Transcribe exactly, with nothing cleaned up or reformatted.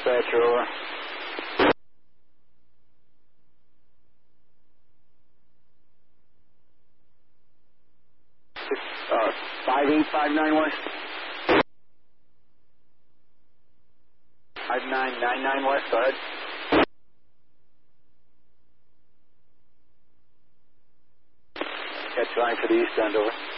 dispatcher, over. Uh, five eight five nine west. five nine nine nine west, go ahead. Catch line for the east end, over.